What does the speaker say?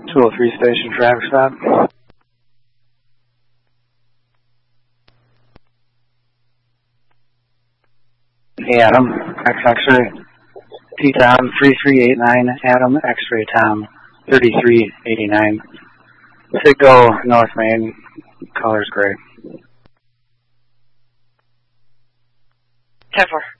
203 station traffic stop. Hey Adam, X-Ray, T-Tom 3389, Adam, X-Ray Tom 3389. Signal North Main, colors gray. 10-4.